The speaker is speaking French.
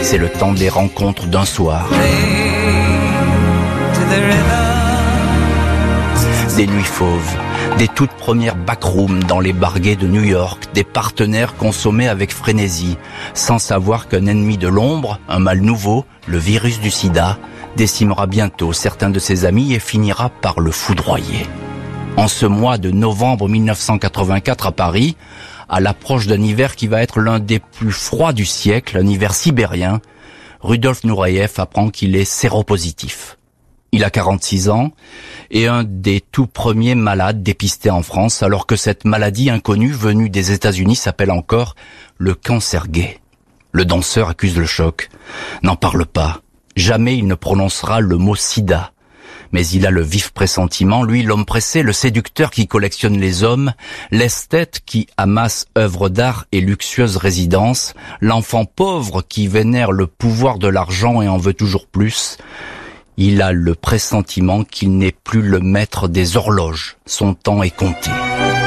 C'est le temps des rencontres d'un soir. Des nuits fauves, des toutes premières backrooms dans les bars gays de New York, des partenaires consommés avec frénésie, sans savoir qu'un ennemi de l'ombre, un mal nouveau, le virus du sida, décimera bientôt certains de ses amis et finira par le foudroyer. En ce mois de novembre 1984 à Paris, à l'approche d'un hiver qui va être l'un des plus froids du siècle, un hiver sibérien, Rudolf Nureyev apprend qu'il est séropositif. Il a 46 ans et un des tout premiers malades dépistés en France, alors que cette maladie inconnue venue des États-Unis s'appelle encore le cancer gay. Le danseur accuse le choc, n'en parle pas. Jamais il ne prononcera le mot sida. Mais il a le vif pressentiment, lui, l'homme pressé, le séducteur qui collectionne les hommes, l'esthète qui amasse œuvres d'art et luxueuses résidences, l'enfant pauvre qui vénère le pouvoir de l'argent et en veut toujours plus. Il a le pressentiment qu'il n'est plus le maître des horloges. Son temps est compté.